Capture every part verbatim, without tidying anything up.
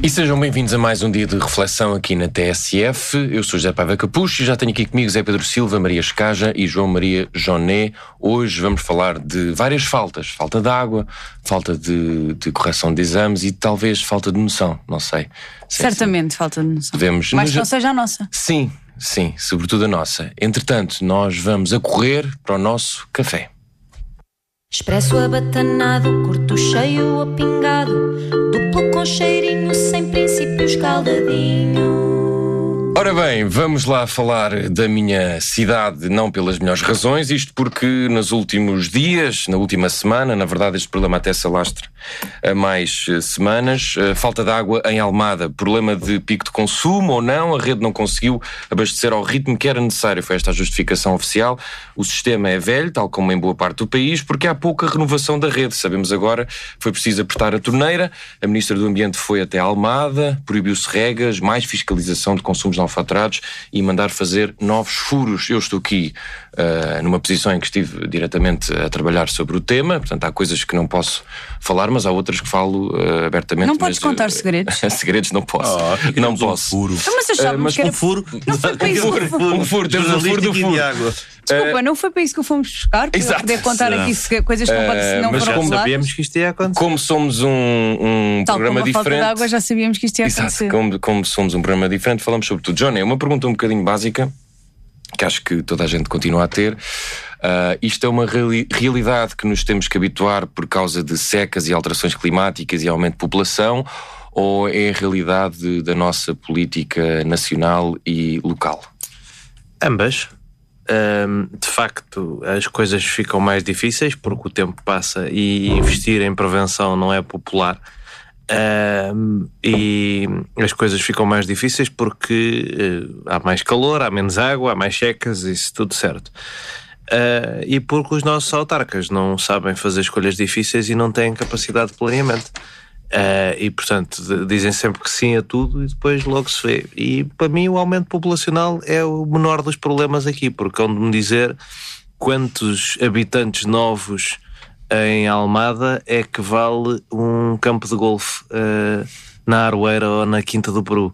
E sejam bem-vindos a mais um dia de reflexão aqui na T S F. Eu sou José Paiva Capucho e já tenho aqui comigo Zé Pedro Silva, Maria Escaja e João Maria Joné. Hoje vamos falar de várias faltas. Falta de água, falta de, de correção de exames e talvez falta de noção, não sei. Certamente sim. falta de noção. Devemos... Mas não seja a nossa. Sim, sim, sobretudo a nossa. Entretanto, nós vamos a correr para o nosso café. Expresso abatanado, curto cheio ou pingado, duplo com cheirinho, sem princípios caldadinho. Ora bem, vamos lá falar da minha cidade, não pelas melhores razões, isto porque nos últimos dias, na última semana, na verdade este problema até se alastra há mais semanas, falta de água em Almada, problema de pico de consumo ou não, a rede não conseguiu abastecer ao ritmo que era necessário, foi esta a justificação oficial. O sistema é velho, tal como em boa parte do país, porque há pouca renovação da rede, sabemos agora, foi preciso apertar a torneira, a Ministra do Ambiente foi até Almada, proibiu-se regas, mais fiscalização de consumos não faturados e mandar fazer novos furos. Eu estou aqui uh, numa posição em que estive diretamente a trabalhar sobre o tema, portanto há coisas que não posso falar, mas há outras que falo uh, abertamente. Não podes mas, contar uh, segredos. Segredos não posso. Oh, não posso. Um furo. Mas achávamos uh, mas que era... Um furo. Não foi para isso. Um furo, um furo, temos um furo do furo. Desculpa, não foi para isso que o fomos buscar? Para Exato. poder contar aqui se, coisas que não, pode, Uh, não mas foram como reveladas. Sabíamos que isto ia acontecer. Como somos um, um Tal programa como a falta diferente. de água, já sabíamos que isto ia acontecer. Exato, como, como somos um programa diferente, falamos sobre tudo. John, é uma pergunta um bocadinho básica, que acho que toda a gente continua a ter. Uh, isto é uma reali- realidade que nos temos que habituar por causa de secas e alterações climáticas e aumento de população, ou é a realidade da nossa política nacional e local? Ambas. Um, de facto, as coisas ficam mais difíceis porque o tempo passa e investir em prevenção não é popular. Um, e as coisas ficam mais difíceis porque uh, há mais calor, há menos água, há mais secas, isso tudo certo. Uh, e porque os nossos autarcas não sabem fazer escolhas difíceis e não têm capacidade de planeamento. Uh, e portanto de, dizem sempre que sim a tudo e depois logo se vê. E para mim o aumento populacional é o menor dos problemas aqui, porque onde me dizer quantos habitantes novos em Almada é que vale um campo de golfe uh, na Aroeira ou na Quinta do Peru,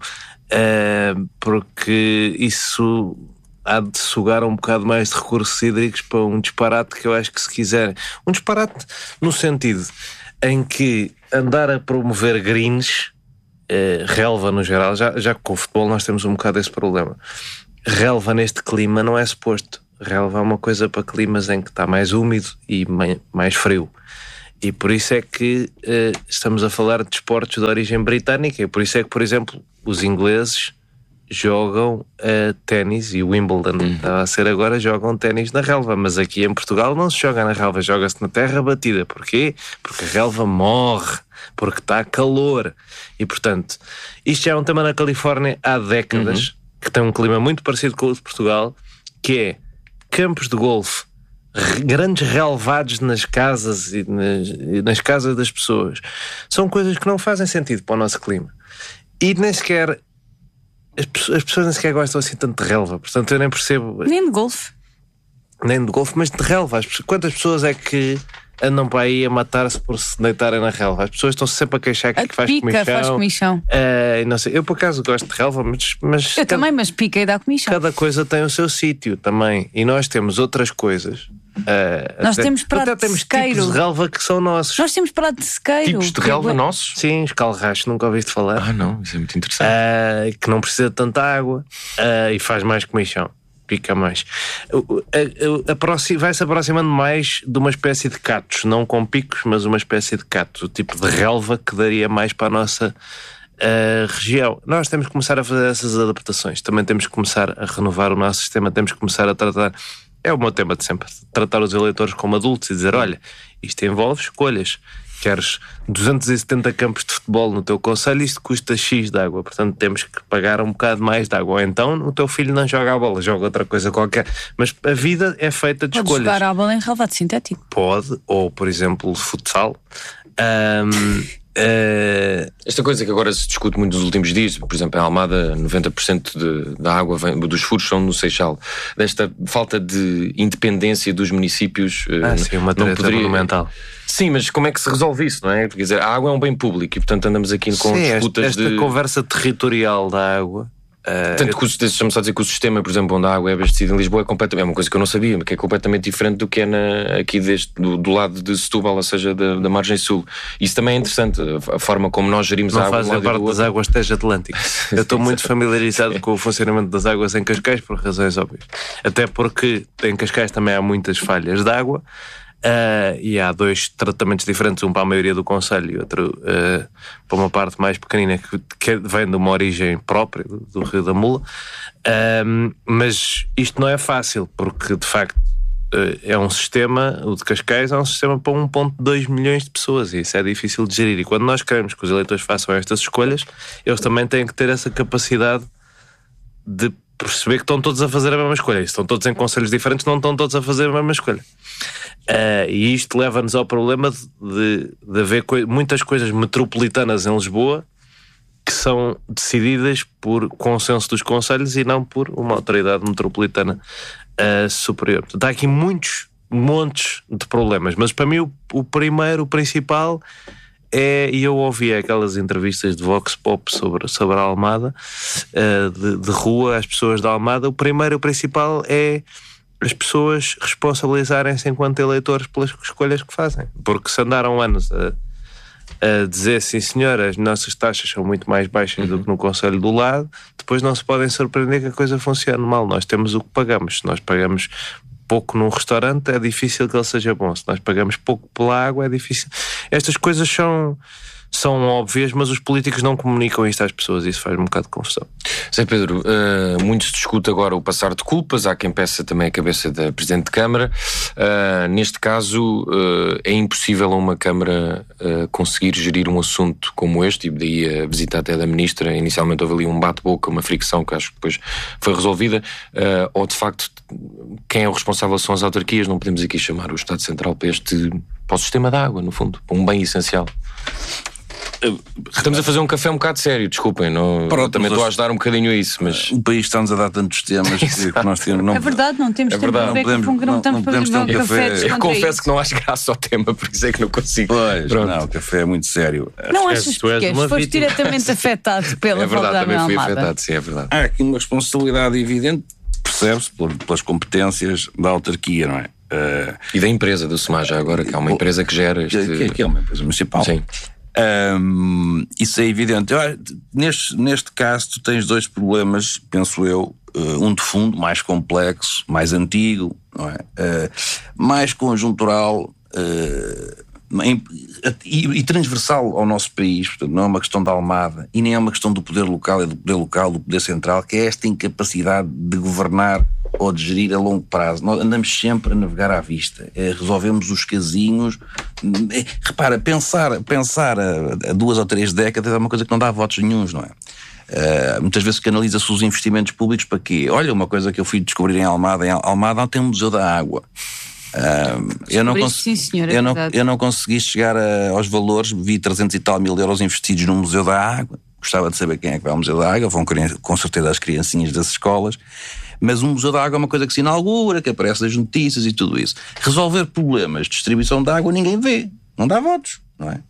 uh, porque isso há de sugar um bocado mais de recursos hídricos para um disparate que eu acho que, se quiserem, um disparate no sentido em que andar a promover greens, eh, relva no geral, já, já com o futebol nós temos um bocado esse problema. Relva neste clima não é suposto. Relva é uma coisa para climas em que está mais úmido e mais frio. E por isso é que eh, estamos a falar de esportes de origem britânica, e por isso é que, por exemplo, os ingleses jogam uh, ténis, e o Wimbledon uhum. está a ser agora, jogam ténis na relva, mas aqui em Portugal não se joga na relva, joga-se na terra batida. Porquê? Porque a relva morre, porque está calor. E portanto, isto já é um tema na Califórnia há décadas, uhum. que tem um clima muito parecido com o de Portugal, que é campos de golfe, grandes relvados nas casas e nas, e nas casas das pessoas. São coisas que não fazem sentido para o nosso clima. E nem sequer As pessoas, as pessoas nem sequer gostam assim tanto de relva, portanto eu nem percebo. Nem de golfe. Nem de golfe, mas de relva. As pessoas, quantas pessoas é que andam para aí a matar-se por se deitarem na relva? As pessoas estão sempre a queixar que, a que faz pica, comichão. faz comichão. Uh, não sei. Eu por acaso gosto de relva, mas. mas eu cada, também, mas pica e dá comichão. Cada coisa tem o seu sítio também. E nós temos outras coisas. Uh, nós até, temos prato até de temos sequeiro. tipos de relva que são nossos. Nós temos prato de sequeiro. Tipos de relva é... nossos? Sim, escalracho, nunca ouviste falar. Ah, não, isso é muito interessante. Uh, que não precisa de tanta água uh, e faz mais comichão, pica mais. Uh, uh, uh, aproxima, vai-se aproximando mais de uma espécie de catos, não com picos, mas uma espécie de catos, o tipo de relva que daria mais para a nossa uh, região. Nós temos que começar a fazer essas adaptações, também temos que começar a renovar o nosso sistema, temos que começar a tratar. É o meu tema de sempre, tratar os eleitores como adultos e dizer, olha, isto envolve escolhas. Queres duzentos e setenta campos de futebol no teu concelho, isto custa X de água, portanto temos que pagar um bocado mais de água. Ou então o teu filho não joga a bola, joga outra coisa qualquer. Mas a vida é feita de Pode escolhas. Pode jogar a bola em relvado sintético. Pode, ou por exemplo futsal. Um, Uh... Esta coisa que agora se discute muito nos últimos dias, por exemplo, em Almada, noventa por cento de, da água vem, dos furos são no Seixal. Desta falta de independência dos municípios. Ah, sim, uma treta poderia... monumental. Sim, mas como é que se resolve isso, não é? Quer dizer, a água é um bem público e, portanto, andamos aqui com sim, disputas esta, esta de... conversa territorial da água. Uh, Tanto que, deixa-me só dizer que o sistema, por exemplo, onde a água é abastecida em Lisboa é completamente, é uma coisa que eu não sabia, mas que é completamente diferente do que é na, aqui deste, do, do lado de Setúbal, ou seja, da, da margem sul. Isso também é interessante, a, a forma como nós gerimos não a água. Não fazem parte das águas Tejo Atlântico. Eu estou muito familiarizado com o funcionamento das águas em Cascais por razões óbvias. Até porque em Cascais também há muitas falhas de água. Uh, e há dois tratamentos diferentes, um para a maioria do concelho e outro uh, para uma parte mais pequenina que, que vem de uma origem própria do, do Rio da Mula. Uh, mas isto não é fácil, porque de facto uh, é um sistema, o de Cascais é um sistema para um vírgula dois milhões de pessoas e isso é difícil de gerir. E quando nós queremos que os eleitores façam estas escolhas, eles também têm que ter essa capacidade de perceber que estão todos a fazer a mesma escolha. E estão todos em concelhos diferentes, não estão todos a fazer a mesma escolha. Uh, e isto leva-nos ao problema de, de, de haver coi- muitas coisas metropolitanas em Lisboa que são decididas por consenso dos concelhos e não por uma autoridade metropolitana uh, superior. Portanto, há aqui muitos montes de problemas, mas para mim o, o primeiro, o principal é, e eu ouvi aquelas entrevistas de Vox Pop sobre, sobre a Almada, uh, de, de rua, as pessoas da Almada. O primeiro, o principal é as pessoas responsabilizarem-se enquanto eleitores pelas escolhas que fazem. Porque se andaram anos a, a dizer, sim senhor, as nossas taxas são muito mais baixas uhum. do que no concelho do lado, depois não se podem surpreender que a coisa funcione mal. Nós temos o que pagamos. Se nós pagamos pouco num restaurante, é difícil que ele seja bom. Se nós pagamos pouco pela água, é difícil. Estas coisas são... são óbvias, mas os políticos não comunicam isto às pessoas e isso faz um bocado de confusão. Zé Pedro, uh, muito se discute agora o passar de culpas, há quem peça também a cabeça da Presidente de Câmara. Uh, neste caso, uh, é impossível a uma Câmara uh, conseguir gerir um assunto como este, e daí a visita até da Ministra. Inicialmente houve ali um bate-boca, uma fricção que acho que depois foi resolvida, uh, ou de facto quem é o responsável são as autarquias. Não podemos aqui chamar o Estado Central para este, para o sistema da água, no fundo, para um bem essencial. Estamos a fazer um café um bocado sério, desculpem, não, Pronto, também estou a ajudar um bocadinho a isso, mas o país está-nos a dar tantos temas que nós temos, não... É verdade, não temos é tempo verdade. para ver não podemos, que não, não estamos para beber um um café, café. Eu confesso que não acho graça ao tema, por isso é que não consigo. Pois, Pronto. não, o café é muito sério. Não achas que és foste vítima. Diretamente afetado pela É verdade, também fui Almada. afetado, sim, é verdade. Há aqui uma responsabilidade evidente, percebe-se pelas competências da autarquia, não é? Uh, e da empresa, do SEMAR, já agora, que há uma empresa que gera este... Que, que é uma empresa municipal. Sim. Um, isso é evidente. Eu, neste, neste caso, tu tens dois problemas, penso eu. Uh, um de fundo, mais complexo, mais antigo, não é? Uh, mais conjuntural uh, em, e, e transversal ao nosso país. Portanto, não é uma questão da Almada e nem é uma questão do poder local, é do poder local, do poder central, que é esta incapacidade de governar ou de gerir a longo prazo. Nós andamos sempre a navegar à vista, é, resolvemos os casinhos. É, repara, pensar, pensar a, a duas ou três décadas é uma coisa que não dá votos nenhuns, não é? Uh, muitas vezes canaliza-se os investimentos públicos para quê? Olha, uma coisa que eu fui descobrir em Almada, em Almada tem um museu da água. Uh, eu, não cons- sim, senhor, é eu, não, verdade. eu não consegui chegar a, aos valores, vi trezentos e tal mil euros investidos no museu da água. Gostava de saber quem é que vai ao museu da água, vão com certeza as criancinhas das escolas. Mas um museu da água é uma coisa que se inaugura, que aparece nas notícias e tudo isso. Resolver problemas de distribuição de água ninguém vê, não dá votos, não é?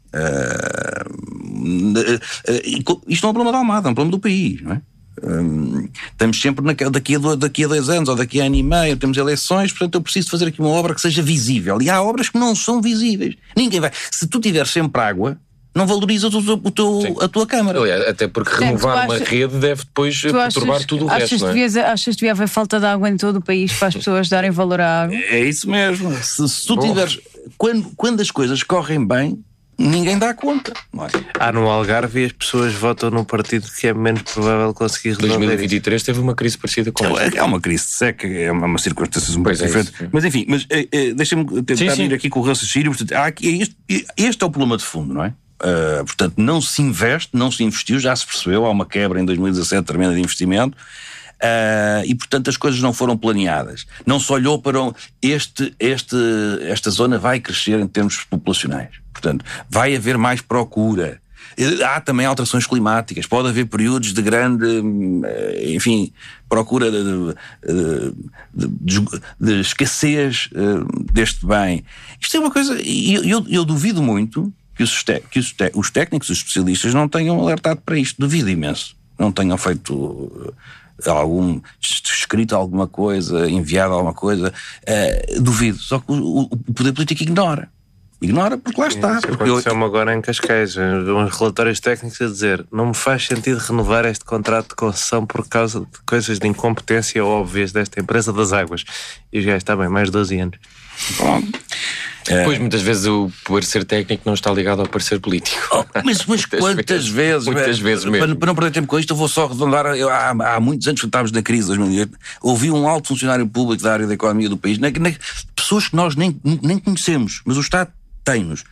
Uh, uh, uh, isto não é um problema da Almada, é um problema do país, não é? Um, estamos sempre naquela, daqui, a dois, daqui a dois anos ou daqui a ano e meio temos eleições, portanto eu preciso fazer aqui uma obra que seja visível, e há obras que não são visíveis. Ninguém vai. Se tu tiveres sempre água, não valorizas o teu, o teu, a tua Câmara. Aliás, até porque Portanto, renovar achas, uma rede deve depois perturbar achas, tudo o achas resto, não é? Devias, achas que devia haver falta de água em todo o país para as pessoas darem valor à água? É isso mesmo. Se, se tu Bom. tiveres... Quando, quando as coisas correm bem, ninguém dá conta, não é? Há no Algarve as pessoas votam num partido que é menos provável conseguir resolver. dois mil e vinte e três teve uma crise parecida com esta. É uma crise de seca, é uma, uma circunstância um pouco Pois é diferente. isso. Mas enfim, mas, eh, eh, deixa-me tentar Sim, sim. ir aqui com o raciocínio. Portanto, há aqui, este, este é o problema de fundo, não é? Uh, portanto, não se investe, não se investiu, já se percebeu, há uma quebra em dois mil e dezassete tremenda de investimento. Uh, e portanto as coisas não foram planeadas. Não se olhou para um, este, este, esta zona vai crescer em termos populacionais. Portanto, vai haver mais procura. Há também alterações climáticas, pode haver períodos de grande, enfim, procura de, de, de, de escassez deste bem. Isto é uma coisa, eu, eu, eu duvido muito que, os, que os, os técnicos, os especialistas não tenham alertado para isto, duvido imenso, não tenham feito algum, escrito alguma coisa, enviado alguma coisa, uh, duvido, só que o, o poder político ignora. Ignora porque lá está. Isso aconteceu-me agora em Cascais, uns relatórios técnicos a dizer: não me faz sentido renovar este contrato de concessão por causa de coisas de incompetência óbvias desta empresa das águas. E já está bem, mais de doze anos. Bom, Depois, muitas vezes, o parecer técnico não está ligado ao parecer político. Oh, mas, mas quantas vezes? Muitas vezes mesmo. Para, para não perder tempo com isto, eu vou só arredondar. Eu, há, há muitos anos que estávamos na crise de dois mil e oito, ouvi um alto funcionário público da área da economia do país, na, na, pessoas que nós nem, nem conhecemos, mas o Estado tem-nos.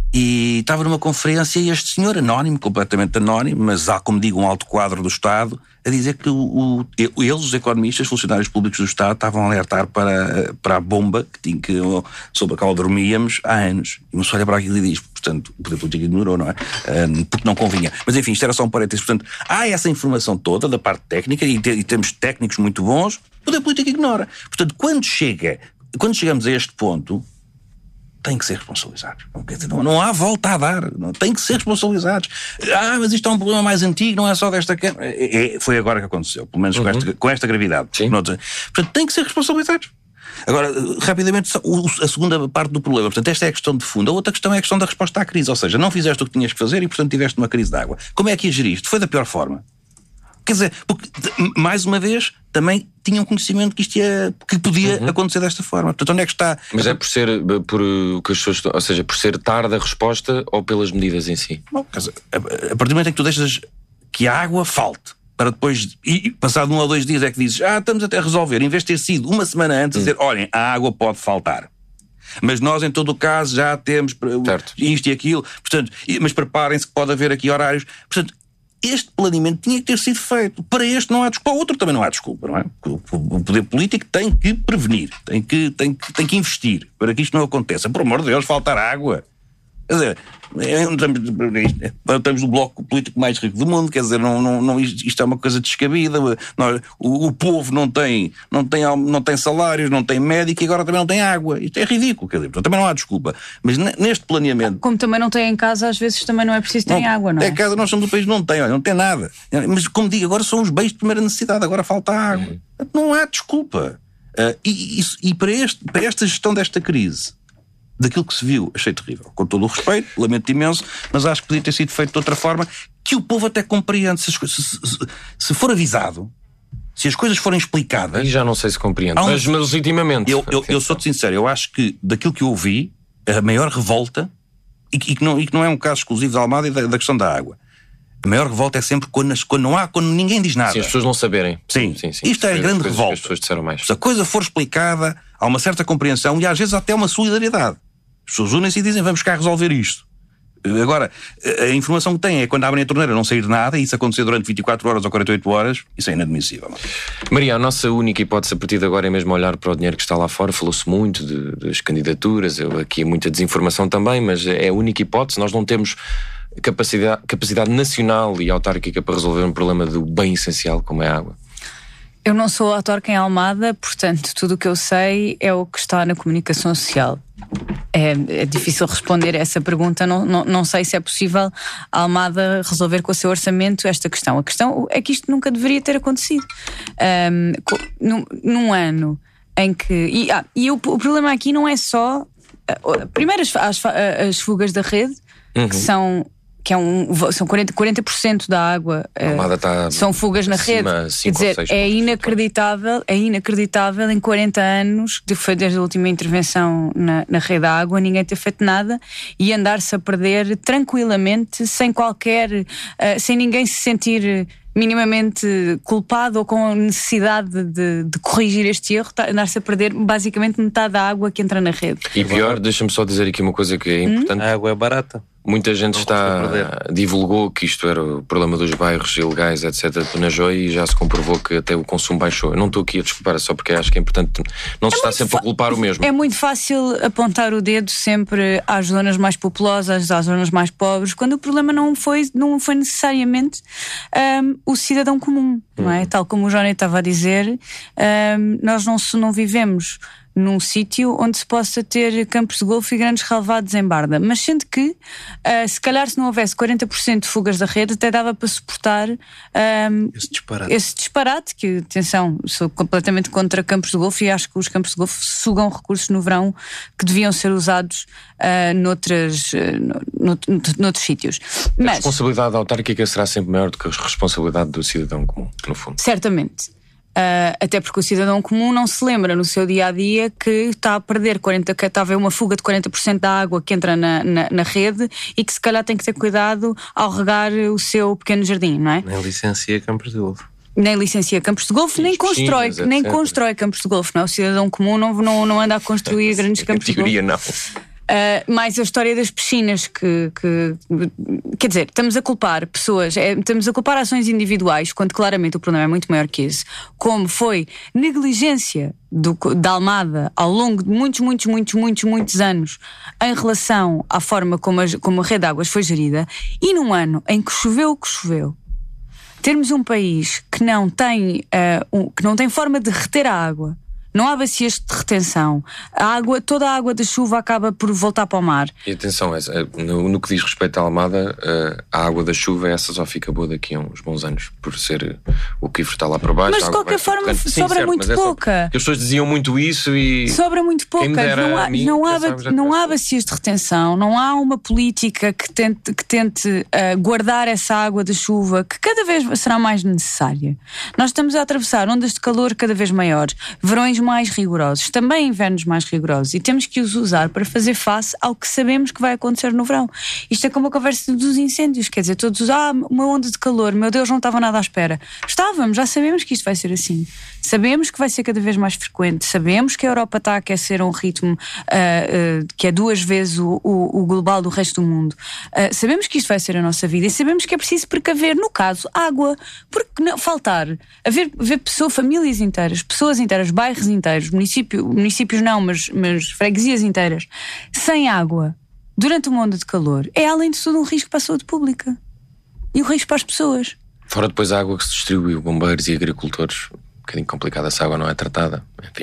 E estava numa conferência e este senhor, anónimo, completamente anónimo, mas há, como digo, um alto quadro do Estado, a dizer que o, o, eles, os economistas, funcionários públicos do Estado, estavam a alertar para, para a bomba que tinha, que, sobre a qual dormíamos há anos. E uma pessoa olha para aquilo e diz, portanto, o poder político ignorou, não é? Um, porque não convinha. Mas enfim, isto era só um parênteses. Portanto, há essa informação toda da parte técnica e, te, e temos técnicos muito bons, o poder político ignora. Portanto, quando chega, quando chegamos a este ponto, têm que ser responsabilizados. Não, quer dizer, não, não há volta a dar. Não, têm que ser responsabilizados. Ah, mas isto é um problema mais antigo, não é só desta... É, é, foi agora que aconteceu, pelo menos uhum. com, esta, com esta gravidade. Portanto, têm que ser responsabilizados. Agora, rapidamente, a segunda parte do problema. Portanto, esta é a questão de fundo. A outra questão é a questão da resposta à crise. Ou seja, não fizeste o que tinhas que fazer e, portanto, tiveste uma crise de água. Como é que a geriste? Foi da pior forma. Quer dizer, porque, mais uma vez, também tinham conhecimento que isto ia, que podia uhum. acontecer desta forma. Portanto, onde é que está... Mas é por ser, por o que as pessoas, ou seja, por ser tarde a resposta ou pelas medidas em si? Bom, quer dizer, a partir do momento em que tu deixas que a água falte, para depois, e passado um ou dois dias é que dizes, ah, estamos até a resolver, em vez de ter sido uma semana antes, uhum. a dizer, olhem, a água pode faltar. Mas nós, em todo o caso, já temos certo. Isto e aquilo, portanto, mas preparem-se que pode haver aqui horários. Portanto, este planeamento tinha que ter sido feito. Para este não há desculpa, para o outro também não há desculpa, não é? O poder político tem que prevenir, tem que, tem que, tem que investir para que isto não aconteça. Por amor de Deus, faltar água. Quer dizer, estamos no bloco político mais rico do mundo, quer dizer, não, não, não, isto é uma coisa descabida. Nós, o, o povo não tem, não, tem, não tem salários, não tem médico e agora também não tem água. Isto é ridículo, quer dizer, também não há desculpa. Mas neste planeamento... Como também não tem em casa, às vezes também não é preciso ter água, não é? É casa, nós somos do país, não tem, olha, não tem nada. Mas como digo, agora são os bens de primeira necessidade, agora falta água. Uhum. Não há desculpa. Uh, e, e, e para, este, para esta gestão desta crise, daquilo que se viu, achei terrível. Com todo o respeito, lamento imenso, mas acho que podia ter sido feito de outra forma, que o povo até compreende. Se, se, se, se for avisado, se as coisas forem explicadas... E já não sei se compreendo, um... mas, mas legitimamente. Eu, eu, eu sou-te sincero, eu acho que daquilo que eu ouvi, a maior revolta, e que, e que, não, e que não é um caso exclusivo da Almada e da, da questão da água, a maior revolta é sempre quando, quando não há, quando ninguém diz nada. Sim, as pessoas não saberem. Sim, sim, sim. Isto é a grande revolta. As pessoas disseram mais. Se a coisa for explicada, há uma certa compreensão e às vezes até uma solidariedade. As pessoas unem-se e dizem, vamos cá resolver isto. Agora, a informação que têm é quando abrem a torneira não sair nada, e isso acontecer durante vinte e quatro horas ou quarenta e oito horas, isso é inadmissível. Maria, a nossa única hipótese a partir de agora é mesmo olhar para o dinheiro que está lá fora. Falou-se muito de, das candidaturas, eu, aqui muita desinformação também, mas é a única hipótese. Nós não temos capacidade, capacidade nacional e autárquica para resolver um problema do bem essencial como é a água. Eu não sou autarca em Almada, portanto, tudo o que eu sei é o que está na comunicação social. É, é difícil responder a essa pergunta. Não, não, não sei se é possível a Almada resolver com o seu orçamento esta questão. A questão é que isto nunca deveria ter acontecido. Um, num, num ano em que... E, ah, e o, o problema aqui não é só... Primeiro as, as, as fugas da rede, uhum. que são... que é um, são quarenta por cento da água uh, tá são fugas na acima, rede. Quer dizer, é inacreditável, é inacreditável em quarenta anos, que foi desde a última intervenção na, na rede da água, ninguém ter feito nada e andar-se a perder tranquilamente, sem qualquer, uh, sem ninguém se sentir minimamente culpado ou com necessidade de, de corrigir este erro, andar-se a perder basicamente metade da água que entra na rede. E pior, deixa-me só dizer aqui uma coisa que é importante. Hum? A água é barata. Muita gente Não está divulgou que isto era o problema dos bairros ilegais, etcétera de Penajóia, e já se comprovou que até o consumo baixou. Eu não estou aqui a desculpar, só porque acho que é importante. Não se é está sempre a culpar o mesmo. É muito fácil apontar o dedo sempre às zonas mais populosas, às zonas mais pobres, quando o problema não foi, não foi necessariamente um, o cidadão comum, hum. não é? Tal como o Johnny estava a dizer, um, nós não, não vivemos num sítio onde se possa ter campos de golfe e grandes relevados em Barda, mas sendo que uh, se calhar se não houvesse quarenta por cento de fugas da rede até dava para suportar um, esse, disparate. esse disparate que, atenção, sou completamente contra campos de golfe e acho que os campos de golfe sugam recursos no verão que deviam ser usados uh, noutras, uh, nout, noutros sítios. Mas a responsabilidade autárquica será sempre maior do que a responsabilidade do cidadão comum, no fundo. Certamente. Uh, até porque o cidadão comum não se lembra no seu dia-a-dia que está a perder quarenta, que está a haver uma fuga de quarenta por cento da água que entra na, na, na rede e que se calhar tem que ter cuidado ao regar o seu pequeno jardim, não é? Nem licencia campos de golfe. Nem licencia campos de golfe, nem constrói, piscinas, nem constrói campos de golfe, não é? O cidadão comum não, não, não anda a construir grandes campos de golfe. Não. Uh, mais a história das piscinas que, que quer dizer, estamos a culpar pessoas, é, estamos a culpar ações individuais quando claramente o problema é muito maior que esse, como foi negligência do, da Almada ao longo de muitos, muitos, muitos, muitos, muitos anos em relação à forma como a, como a rede de águas foi gerida, e num ano em que choveu o que choveu, termos um país que não tem, uh, um, que não tem forma de reter a água. Não há bacias de retenção. A água, toda a água da chuva acaba por voltar para o mar. E atenção, no, no que diz respeito à Almada, a água da chuva, essa só fica boa daqui a uns bons anos, por ser o que está lá para baixo. Mas de qualquer forma sim, sobra certo, muito pouca. As pessoas diziam muito isso e... Sobra muito pouca. Não há, mim, não, há, não há bacias de retenção, não há uma política que tente, que tente uh, guardar essa água da chuva, que cada vez será mais necessária. Nós estamos a atravessar ondas de calor cada vez maiores, verões mais rigorosos, também invernos mais rigorosos, e temos que os usar para fazer face ao que sabemos que vai acontecer no verão. Isto é como a conversa dos incêndios, quer dizer, todos, ah, uma onda de calor, meu Deus, não estava nada à espera. Estávamos, já sabemos que isto vai ser assim. Sabemos que vai ser cada vez mais frequente, sabemos que a Europa está a aquecer a um ritmo uh, uh, que é duas vezes o, o, o global do resto do mundo. Uh, sabemos que isto vai ser a nossa vida e sabemos que é preciso precaver, no caso, água, porque não, faltar, haver, haver pessoas, famílias inteiras, pessoas inteiras, bairros inteiros, município, municípios não, mas, mas freguesias inteiras, sem água durante uma onda de calor, é além de tudo um risco para a saúde pública e um risco para as pessoas. Fora depois a água que se distribui, bombeiros e agricultores, um bocadinho complicada, essa água não é tratada, enfim.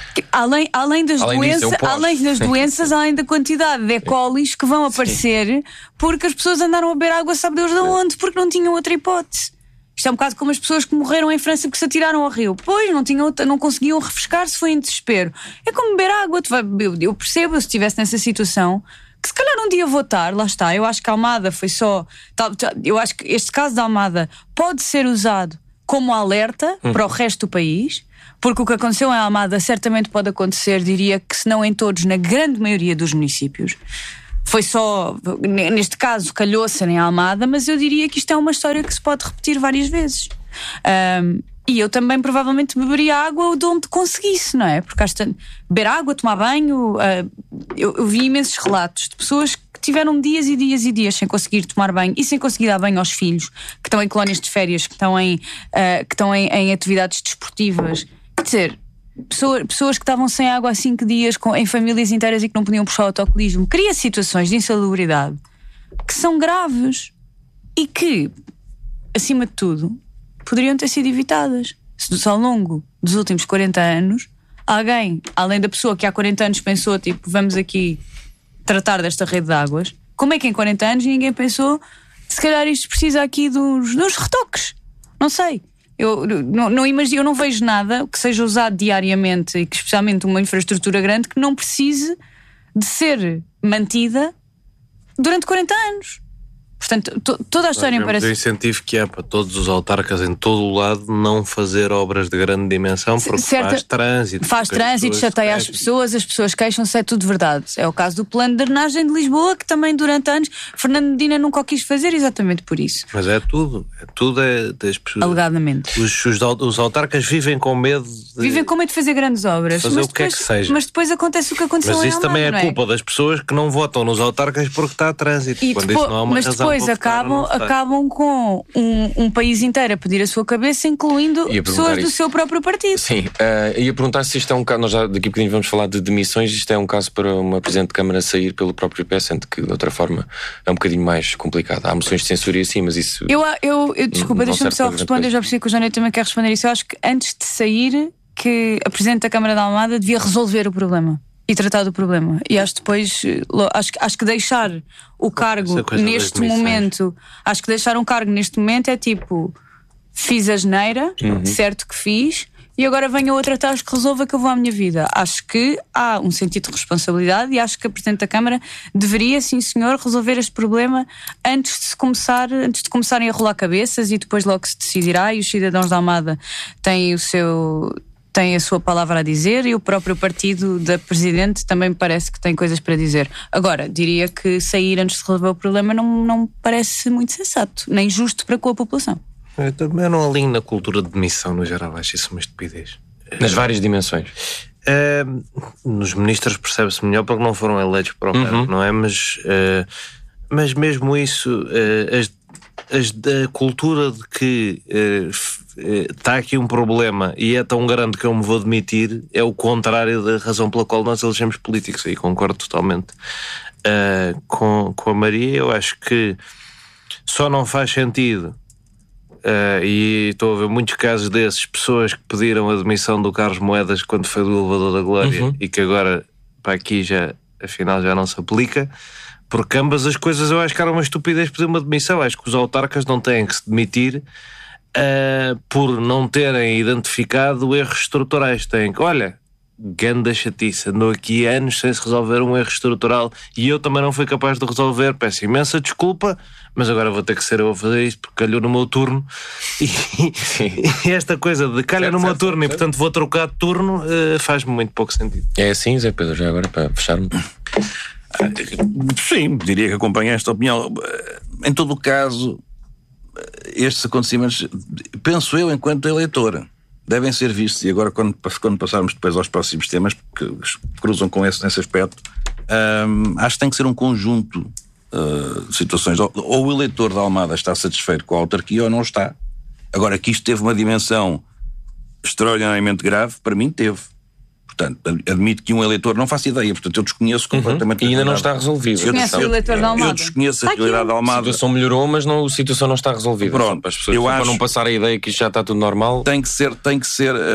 Além, além, das além, doença, disso, além das doenças, além da quantidade de E. colis que vão aparecer, sim, porque as pessoas andaram a beber água sabe Deus de onde, porque não tinham outra hipótese. Isto é um bocado como as pessoas que morreram em França porque se atiraram ao rio. Pois, não, tinham, não conseguiam refrescar-se, foi em desespero. É como beber água. Eu percebo, se estivesse nessa situação, que se calhar um dia vou estar, lá está. Eu acho que a Almada foi só... Eu acho que este caso da Almada pode ser usado como alerta hum. para o resto do país, porque o que aconteceu em Almada certamente pode acontecer, diria que se não em todos, na grande maioria dos municípios. Foi só, neste caso, calhou ser em Almada, mas eu diria que isto é uma história que se pode repetir várias vezes. Um, e eu também provavelmente beberia água de onde conseguisse, não é? Porque hasta beber água, tomar banho. Uh, eu, eu vi imensos relatos de pessoas que tiveram dias e dias e dias sem conseguir tomar banho e sem conseguir dar banho aos filhos, que estão em colónias de férias, que estão em, uh, que estão em, em atividades desportivas. Quer dizer, Pessoas, pessoas que estavam sem água há cinco dias com, em famílias inteiras e que não podiam puxar o autocolismo. Cria situações de insalubridade que são graves e que, acima de tudo, poderiam ter sido evitadas se ao longo dos últimos quarenta anos alguém, além da pessoa que há quarenta anos pensou, tipo, vamos aqui tratar desta rede de águas, como é que em quarenta anos ninguém pensou, se calhar isto precisa aqui dos, dos retoques? Não sei. Eu não, não imagino, eu não vejo nada que seja usado diariamente e que, especialmente uma infraestrutura grande, que não precise de ser mantida durante quarenta anos. Portanto, to, toda a história me parece... O incentivo que há para todos os autarcas em todo o lado não fazer obras de grande dimensão porque Certa, faz trânsito. Faz trânsito, chateia as pessoas, as pessoas queixam-se, é tudo verdade. É o caso do plano de drenagem de Lisboa, que também durante anos Fernando Medina nunca o quis fazer exatamente por isso. Mas é tudo, é tudo é das pessoas. Alegadamente. Os, os, os autarcas vivem com medo de... Vivem com medo de fazer grandes obras. Fazer mas o que depois, é que seja. Mas depois acontece o que aconteceu Mas em isso Almada, também é não é? culpa das pessoas que não votam nos autarcas porque está a trânsito. E quando depois, isso não há uma mas razão depois para votar, acabam, acabam com um, um país inteiro a pedir a sua cabeça, incluindo pessoas do isso. seu próprio partido. Sim, uh, ia perguntar se isto é um caso, nós já daqui a bocadinho vamos falar de demissões, isto é um caso para uma Presidente de Câmara sair pelo próprio P S, sendo que de outra forma é um bocadinho mais complicado. Há moções de censura e assim, mas isso... Eu, eu, eu desculpa, não deixa-me serve só para responder, grande já percebi que o João também quer responder isso. Eu acho que antes de sair, que a Presidente da Câmara de Almada devia resolver o problema e tratar do problema. E acho depois, acho, acho que deixar o cargo neste momento, acho que deixar um cargo neste momento é tipo, fiz a geneira, uhum. certo que fiz, e agora venha outra task que resolva que eu vou à minha vida. Acho que há um sentido de responsabilidade e acho que a Presidente da Câmara deveria, sim senhor, resolver este problema antes de se começar, antes de começarem a rolar cabeças e depois logo se decidirá, e os cidadãos da Almada têm o seu... tem a sua palavra a dizer e o próprio partido da Presidente também me parece que tem coisas para dizer. Agora, diria que sair antes de resolver o problema não, não me parece muito sensato, nem justo para com a população. Eu também não alinho na cultura de demissão no geral, acho isso uma estupidez. Nas várias dimensões. É, nos ministros percebe-se melhor porque não foram eleitos para o cargo, uhum. não é? Mas, é, mas mesmo isso, é, as, as, a cultura de que está aqui um problema e é tão grande que eu me vou demitir é o contrário da razão pela qual nós elegemos políticos. Aí concordo totalmente uh, com, com a Maria. Eu acho que só não faz sentido, uh, e estou a ver muitos casos desses, pessoas que pediram a demissão do Carlos Moedas quando foi do elevador da Glória, uhum. e que agora para aqui já, afinal já não se aplica, porque ambas as coisas eu acho que era uma estupidez pedir uma demissão. Acho que os autarcas não têm que se demitir Uh, por não terem identificado erros estruturais. Têm que, olha, ganda chatice, andou aqui anos sem se resolver um erro estrutural e eu também não fui capaz de resolver, peço imensa desculpa, mas agora vou ter que ser eu a fazer isto porque calhou no meu turno e, e esta coisa de calha certo, no meu certo, turno certo. E portanto vou trocar de turno uh, faz-me muito pouco sentido. É assim, Zé Pedro, já agora para fechar-me? Sim, diria que acompanho esta opinião. Em todo o caso, estes acontecimentos, penso eu, enquanto eleitor, devem ser vistos, e agora quando, quando passarmos depois aos próximos temas que cruzam com esse nesse aspecto, hum, acho que tem que ser um conjunto uh, de situações. Ou, ou o eleitor da Almada está satisfeito com a autarquia ou não está. Agora, que isto teve uma dimensão extraordinariamente grave, para mim teve. Portanto, admito que um eleitor não faça ideia, portanto eu desconheço completamente. Uhum. E ainda não está resolvido. Eu, conhece o eleitor da Almada? Eu desconheço a realidade da Almada. A situação melhorou, mas não, a situação não está resolvida. Pronto, para as pessoas, eu para acho, não passar a ideia que isto já está tudo normal. Tem que ser, tem que ser, uh, uh,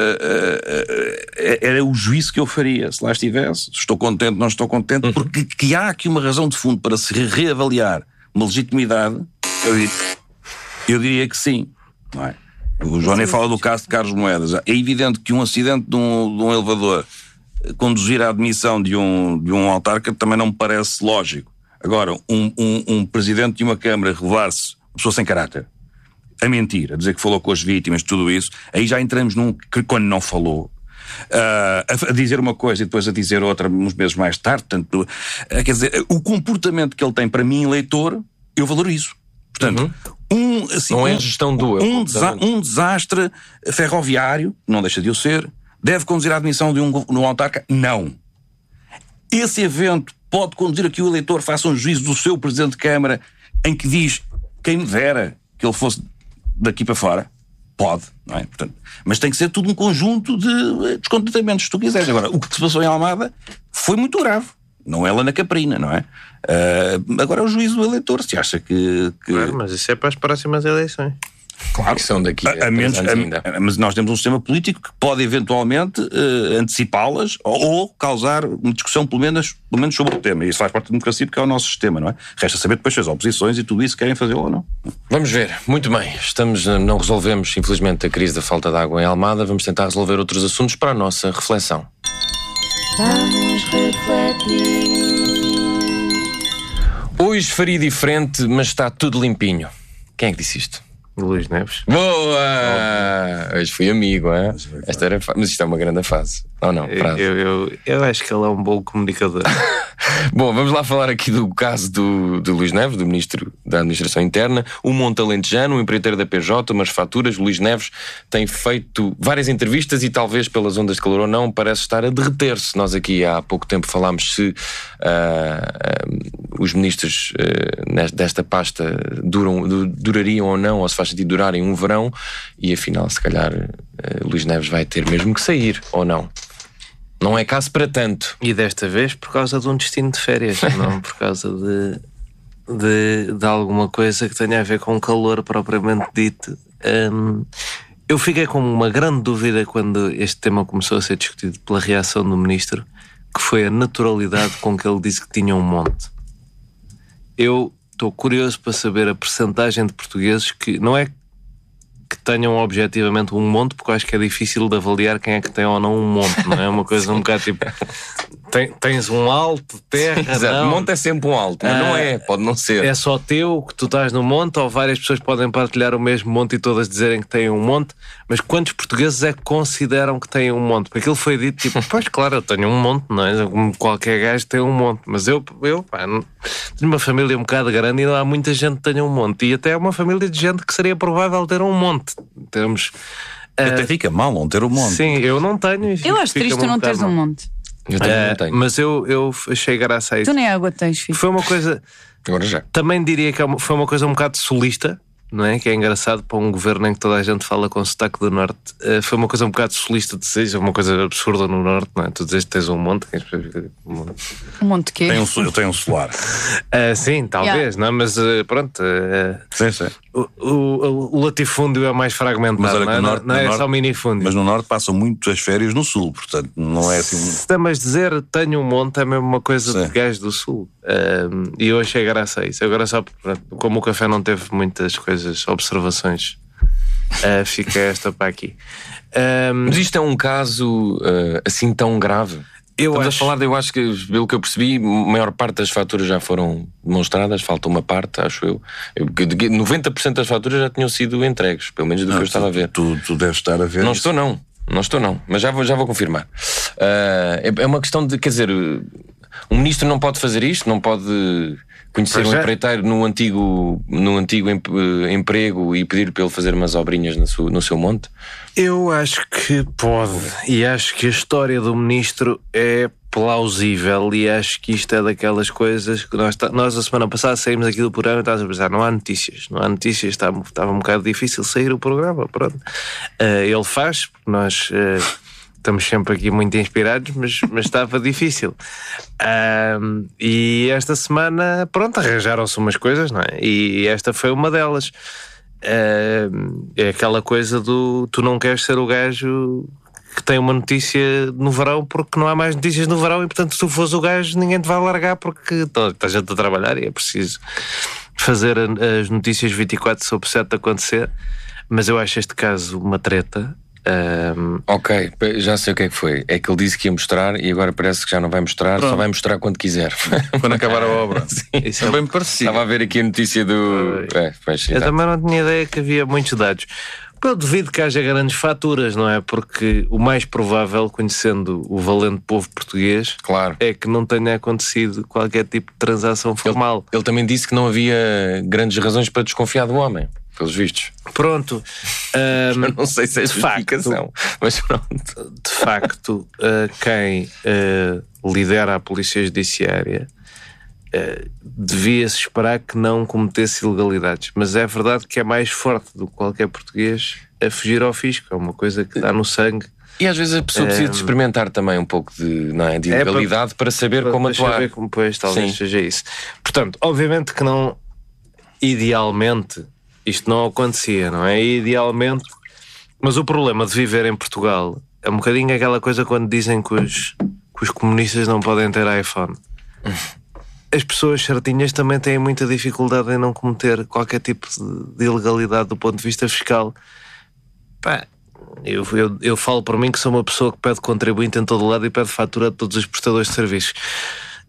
uh, era o juízo que eu faria se lá estivesse. Estou contente, não estou contente, uhum. porque que há aqui uma razão de fundo para se reavaliar uma legitimidade, eu diria, eu diria que sim, não é? O João nem fala do caso de Carlos Moedas. É evidente que um acidente de um, de um elevador conduzir à admissão de um, de um autarca também não me parece lógico. Agora, um, um, um presidente de uma Câmara revelar-se uma pessoa sem caráter, a mentir, a dizer que falou com as vítimas, tudo isso, aí já entramos num que quando não falou, uh, a, a dizer uma coisa e depois a dizer outra uns meses mais tarde. Portanto, uh, quer dizer, o comportamento que ele tem para mim, eleitor, eu valorizo. Portanto, uhum. um, assim, não é um, gestão do um, desa- um desastre ferroviário, não deixa de o ser, deve conduzir à admissão de um, de um autarca? Não. Esse evento pode conduzir a que o eleitor faça um juízo do seu Presidente de Câmara em que diz, quem me dera que ele fosse daqui para fora? Pode, não é? Portanto, mas tem que ser tudo um conjunto de descontentamentos, se tu quiseres. Agora, o que se passou em Almada foi muito grave. Não é lá na Caprina, não é? Uh, agora é o juízo do eleitor, se acha que... que... Claro, mas isso é para as próximas eleições. Claro, que são daqui a, a, menos, anos ainda. A, mas nós temos um sistema político que pode eventualmente uh, antecipá-las ou, ou causar uma discussão pelo menos, pelo menos sobre o tema. E isso faz parte da democracia porque é o nosso sistema, não é? Resta saber depois se as oposições e tudo isso querem fazê-lo ou não. Vamos ver. Muito bem. Estamos, não resolvemos, infelizmente, a crise da falta de água em Almada. Vamos tentar resolver outros assuntos para a nossa reflexão. Vamos refletir. Hoje faria diferente, mas está tudo limpinho. Quem é que disse isto? Luís Neves. Boa! Hoje fui amigo, hein? Esta era fa... Mas isto é uma grande fase. Ou não? Eu, eu, eu, eu acho que ele é um bom comunicador. Bom, vamos lá falar aqui do caso do, do Luís Neves, do Ministro da Administração Interna. Um monte alentejano, um empreiteiro da P J, umas faturas. Luís Neves tem feito várias entrevistas e talvez pelas ondas de calor ou não, parece estar a derreter-se. Nós aqui há pouco tempo falámos se uh, uh, os ministros uh, desta pasta duram, du, durariam ou não, ou se faz sentido durarem um verão, e afinal, se calhar, uh, Luís Neves vai ter mesmo que sair, ou não? Não é caso para tanto. E desta vez por causa de um destino de férias, não por causa de, de, de alguma coisa que tenha a ver com calor propriamente dito. Um, eu fiquei com uma grande dúvida quando este tema começou a ser discutido pela reação do Ministro, que foi a naturalidade com que ele disse que tinha um monte. Eu estou curioso para saber a percentagem de portugueses que não é que tenham objetivamente um monte, porque eu acho que é difícil de avaliar quem é que tem ou não um monte, não é? Uma coisa um bocado tipo, tem, tens um alto, terra, exato, não. Monte é sempre um alto, mas ah, não é, pode não ser. É só teu que tu estás no monte, ou várias pessoas podem partilhar o mesmo monte e todas dizerem que têm um monte, mas quantos portugueses é que consideram que têm um monte? Porque aquilo foi dito tipo, pois claro, eu tenho um monte, não é? Como qualquer gajo tem um monte, mas eu, eu pá, não, tenho uma família um bocado grande e não há muita gente que tenha um monte, e até é uma família de gente que seria provável ter um monte. Temos, até uh, fica mal não ter um monte. Sim, eu não tenho. Eu acho triste tu não teres um monte. Eu também uh, não tenho. Mas eu, eu achei graça a isso. Tu nem água tens, filho. Foi uma coisa. Agora já. Também diria que foi uma coisa um bocado solista, não é? Que é engraçado para um governo em que toda a gente fala com sotaque do Norte. Uh, foi uma coisa um bocado solista de seja, uma coisa absurda no Norte, não é? Tu dizes que tens um monte. Um monte, um monte de quê? Tem um, eu tenho um solar. Uh, sim, talvez, yeah. Não, mas uh, pronto. Uh, sim, sim. O, o, o latifúndio é mais fragmentado, mas olha, não é, norte, não é norte, só minifúndio. Mas no Norte passam muito as férias no Sul, portanto não é assim. Se também dizer tenho um monte é mesmo uma coisa sim. De gajo do Sul. Um, e eu achei graça a isso. Agora só, como o café não teve muitas coisas, observações, uh, fica esta para aqui. Um, mas isto é um caso uh, assim tão grave? Eu Estamos acho... a falar, de, eu acho que, pelo que eu percebi, a maior parte das faturas já foram demonstradas, falta uma parte, acho eu. eu noventa por cento das faturas já tinham sido entregues, pelo menos do não, que eu estava a ver. Tu, tu deves estar a ver. Não isso. estou, não. Não estou, não. Mas já vou, já vou confirmar. Uh, é, é uma questão de, quer dizer, um ministro não pode fazer isto, não pode conhecer um empreiteiro no antigo, no antigo em, uh, emprego e pedir para ele fazer umas obrinhas no seu, no seu monte? Eu acho que pode, e acho que a história do ministro é plausível, e acho que isto é daquelas coisas que nós, nós a semana passada saímos aqui do programa e estávamos a pensar, não há notícias, não há notícias, estava, estava um bocado difícil sair o programa, pronto. Uh, ele faz, porque nós uh, estamos sempre aqui muito inspirados, mas, mas estava difícil. Uh, e esta semana, pronto, arranjaram-se umas coisas, não é? E esta foi uma delas. Uh, é aquela coisa do tu não queres ser o gajo que tem uma notícia no verão porque não há mais notícias no verão, e portanto se tu fores o gajo ninguém te vai largar porque está gente a trabalhar e é preciso fazer as notícias vinte e quatro sobre sete acontecer. Mas eu acho este caso uma treta. Um... Ok, já sei o que é que foi. É que ele disse que ia mostrar e agora parece que já não vai mostrar. Pronto. Só vai mostrar quando quiser. Quando acabar a obra. Sim. Isso é bem parecido. Estava a ver aqui a notícia do... É, pois, eu também não tinha ideia que havia muitos dados. Eu duvido que haja grandes faturas, não é? Porque o mais provável, conhecendo o valente povo português, claro, é que não tenha acontecido qualquer tipo de transação formal. Ele, ele também disse que não havia grandes razões para desconfiar do homem, pelos vistos. Pronto. Um, Eu não sei se é justificação, mas pronto. De facto, uh, quem uh, lidera a Polícia Judiciária uh, devia-se esperar que não cometesse ilegalidades. Mas é verdade que é mais forte do que qualquer português a fugir ao fisco. É uma coisa que está no sangue. E às vezes a pessoa precisa de experimentar também um pouco de, não é, de ilegalidade é para, para saber para, como atuar. Ver como, pois, talvez Sim. seja isso. Portanto, obviamente que não, idealmente, isto não acontecia, não é? Idealmente, mas o problema de viver em Portugal é um bocadinho aquela coisa quando dizem que os, que os comunistas não podem ter iPhone. As pessoas certinhas também têm muita dificuldade em não cometer qualquer tipo de, de ilegalidade do ponto de vista fiscal. Pá, eu, eu, eu falo por mim que sou uma pessoa que pede contribuinte em todo lado e pede fatura de todos os prestadores de serviços.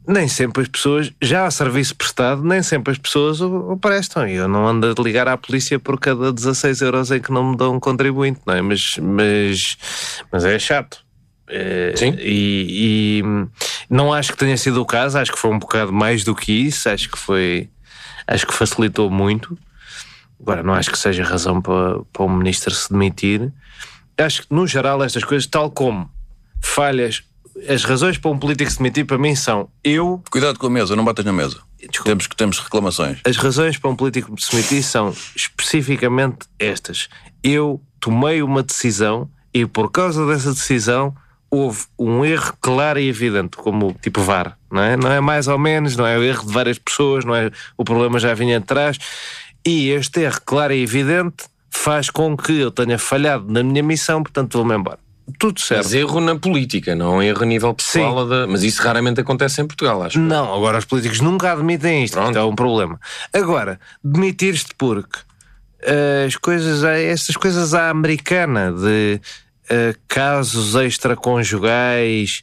nem sempre as pessoas, já há serviço prestado, nem sempre as pessoas o, o prestam. E eu não ando a ligar à polícia por cada dezasseis euros em que não me dão um contribuinte, não é? Mas, mas, mas é chato. É, Sim. E, e não acho que tenha sido o caso, acho que foi um bocado mais do que isso, acho que foi, acho que facilitou muito. Agora, não acho que seja razão para, para o ministro se demitir. Acho que, no geral, estas coisas, tal como falhas, as razões para um político se demitir, para mim, são eu... Cuidado com a mesa, não batas na mesa. Desculpa. Temos, temos reclamações. As razões para um político se demitir são especificamente estas. Eu tomei uma decisão e, por causa dessa decisão, houve um erro claro e evidente, como tipo V A R, não é? Não é mais ou menos, não é o erro de várias pessoas, não é o problema já vinha atrás. E este erro claro e evidente faz com que eu tenha falhado na minha missão, portanto vou-me embora. Tudo certo. Mas erro na política, não erro a nível pessoal. Da... Mas isso raramente acontece em Portugal, acho. Não, agora os políticos nunca admitem isto, Pronto. isto é um problema. Agora, demitir-te porque uh, as coisas, estas coisas à americana de uh, casos extraconjugais,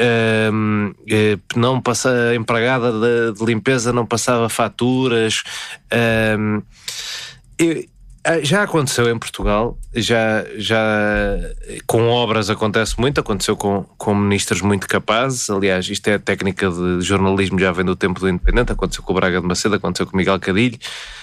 uh, uh, não passa, a empregada de, de limpeza não passava faturas. Uh, eu, Já aconteceu em Portugal, já, já com obras acontece muito, aconteceu com, com ministros muito capazes. Aliás, isto é a técnica de jornalismo, já vem do tempo do Independente, aconteceu com o Braga de Macedo, aconteceu com o Miguel Cadilho.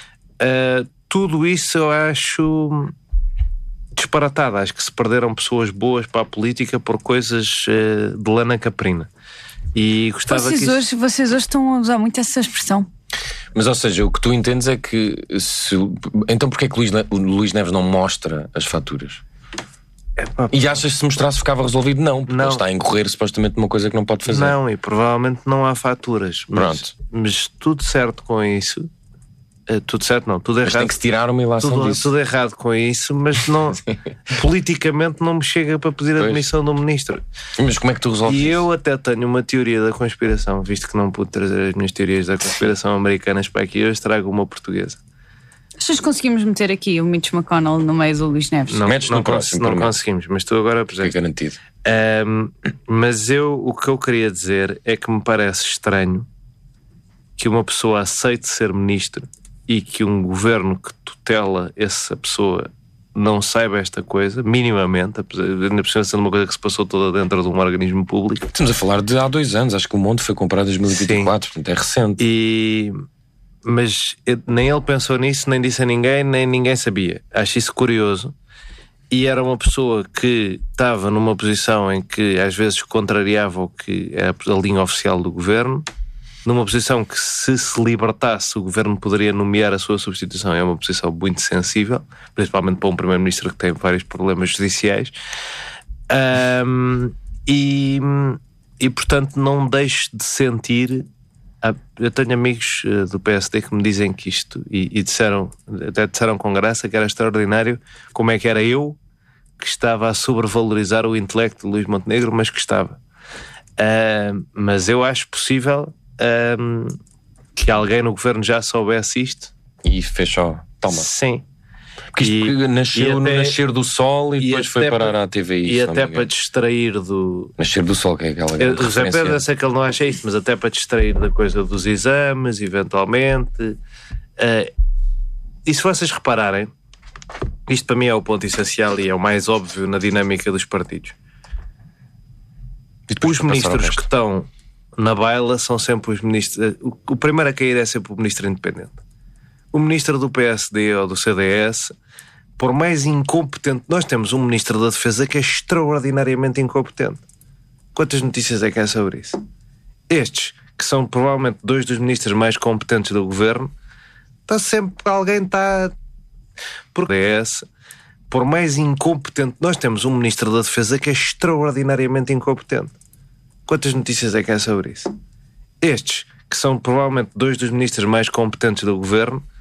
Uh, tudo isso eu acho disparatado, acho que se perderam pessoas boas para a política por coisas uh, de lana caprina. E gostava vocês, que isso... hoje, vocês hoje estão a usar muito essa expressão. Mas, ou seja, o que tu entendes é que se... Então porquê é que Luís, Luís Neves não mostra as faturas? É, pá, E achas que se mostrasse ficava resolvido? Não, porque Não. ele está a incorrer supostamente numa coisa que não pode fazer. Não, e provavelmente não há faturas. Mas, Pronto. mas tudo certo com isso. Uh, tudo certo não, tudo Mas errado. tem que se tirar uma ilação Tudo, disso. tudo errado com isso, mas não, politicamente não me chega para pedir a Pois. demissão do ministro. Mas como é que tu resolves E isso? eu até tenho uma teoria da conspiração, visto que não pude trazer as minhas teorias da conspiração americanas para aqui, hoje trago uma portuguesa. Achas que conseguimos meter aqui o Mitch McConnell no meio do Luís Neves? Não, Metes no não, próximo, não por mim. conseguimos, mas tu agora Fica apresentas. garantido. Um, mas eu, o que eu queria dizer é que me parece estranho que uma pessoa aceite ser ministro e que um governo que tutela essa pessoa não saiba esta coisa, minimamente, apesar de ser uma coisa que se passou toda dentro de um organismo público. Estamos a falar de há dois anos, acho que o Monte foi comprado em dois mil e vinte e quatro, portanto é recente. E... Mas nem ele pensou nisso, nem disse a ninguém, nem ninguém sabia. Acho isso curioso. E era uma pessoa que estava numa posição em que às vezes contrariava o que era a linha oficial do governo, numa posição que, se se libertasse, o governo poderia nomear a sua substituição. É uma posição muito sensível, principalmente para um primeiro-ministro que tem vários problemas judiciais. Um, e, e, portanto, não deixe de sentir... Eu tenho amigos do P S D que me dizem que isto, e, e disseram, até disseram com graça, que era extraordinário como é que era eu que estava a sobrevalorizar o intelecto de Luís Montenegro, mas que estava. Uh, mas eu acho possível um, que alguém no governo já soubesse isto. E fechou. Toma. Sim. Porque isto E- nasceu e no até- nascer do sol e, e depois foi até parar pa- à T V I. E se não me até engano. para distrair do... Nascer do sol, que é aquela Eu, grande o José referência. Pedro, eu sei que ele não acha isto, mas até para distrair da coisa dos exames, eventualmente. Uh, e se vocês repararem, isto para mim é o ponto essencial e é o mais óbvio na dinâmica dos partidos. E depois Os para passar ao ministros que resto. estão na baila são sempre os ministros... O, o primeiro a cair é sempre o ministro independente. O ministro do P S D ou do C D S, por mais incompetente... Nós temos um ministro da Defesa que é extraordinariamente incompetente. Quantas notícias é que há sobre isso? Estes, que são provavelmente dois dos ministros mais competentes do governo, está sempre... Alguém está... Por D S, por mais incompetente... Nós temos um ministro da Defesa que é extraordinariamente incompetente. Quantas notícias é que há sobre isso? Estes, que são provavelmente dois dos ministros mais competentes do governo,